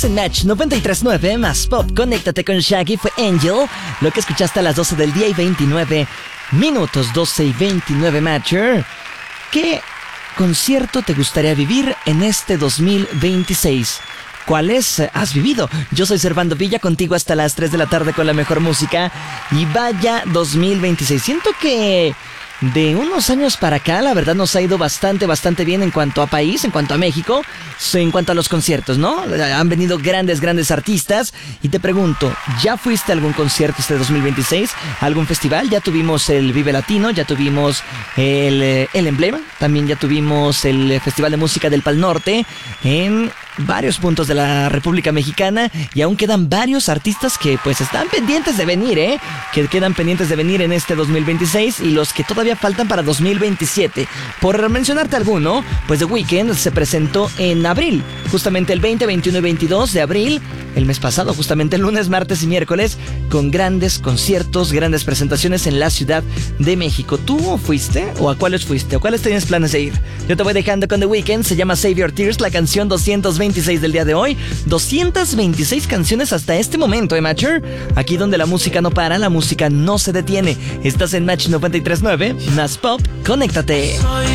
Estás en Match 93.9 más Pop. Conéctate con Shaggy, fue Angel. Lo que escuchaste a las 12 del día y 29 minutos, 12 y 29 Matcher. ¿Qué concierto te gustaría vivir en este 2026? ¿Cuáles has vivido? Yo soy Servando Villa, contigo hasta las 3 de la tarde con la mejor música. Y vaya 2026. Siento que de unos años para acá, la verdad nos ha ido bastante bien en cuanto a país, en cuanto a México, en cuanto a los conciertos, ¿no? Han venido grandes artistas. Y te pregunto, ¿ya fuiste a algún concierto este 2026? ¿Algún festival? Ya tuvimos el Vive Latino, ya tuvimos el Emblema, también ya tuvimos el Festival de Música del Pal Norte en varios puntos de la República Mexicana, y aún quedan varios artistas que pues están pendientes de venir, que quedan pendientes de venir en este 2026, y los que todavía faltan para 2027. Por mencionarte alguno, pues The Weeknd se presentó en abril, justamente el 20, 21 y 22 de abril, el mes pasado, justamente el lunes, martes y miércoles, con grandes conciertos, grandes presentaciones en la Ciudad de México. ¿Tú fuiste? ¿O a cuáles fuiste? ¿O cuáles tienes planes de ir? Yo te voy dejando con The Weeknd, se llama Save Your Tears, la canción 226 del día de hoy. 226 canciones hasta este momento, Matcher. Aquí donde la música no para, la música no se detiene. Estás en Match 93.9, más Pop, conéctate.